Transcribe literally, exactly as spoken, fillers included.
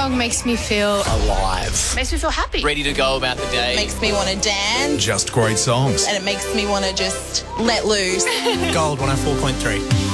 song makes me feel alive. Makes me feel happy. Ready to go about the day. Makes me want to dance. Just great songs. And it makes me want to just let loose. Gold one oh four point three.